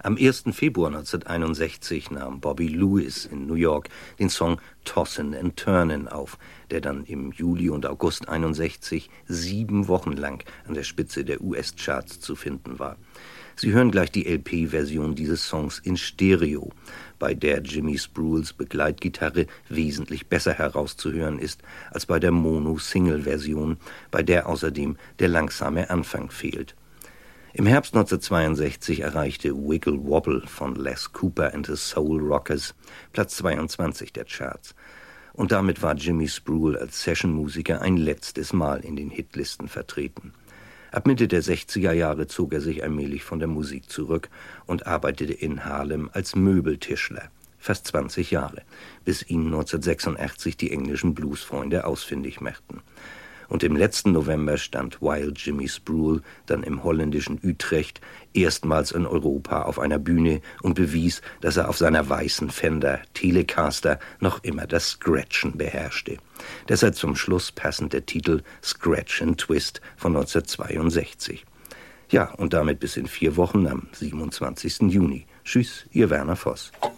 Am 1. Februar 1961 nahm Bobby Lewis in New York den Song Tossin' and Turnin' auf, der dann im Juli und August 61 7 Wochen lang an der Spitze der US-Charts zu finden war. Sie hören gleich die LP-Version dieses Songs in Stereo, bei der Jimmy Spruills Begleitgitarre wesentlich besser herauszuhören ist als bei der Mono-Single-Version, bei der außerdem der langsame Anfang fehlt. Im Herbst 1962 erreichte Wiggle Wobble von Les Cooper and the Soul Rockers Platz 22 der Charts. Und damit war Jimmy Spruill als Sessionmusiker ein letztes Mal in den Hitlisten vertreten. Ab Mitte der 60er Jahre zog er sich allmählich von der Musik zurück und arbeitete in Harlem als Möbeltischler. Fast 20 Jahre, bis ihn 1986 die englischen Bluesfreunde ausfindig machten. Und im letzten November stand Wild Jimmy Spruill dann im holländischen Utrecht erstmals in Europa auf einer Bühne und bewies, dass er auf seiner weißen Fender Telecaster noch immer das Scratchen beherrschte. Deshalb zum Schluss passend der Titel Scratch and Twist von 1962. Ja, und damit bis in 4 Wochen am 27. Juni. Tschüss, Ihr Werner Voss.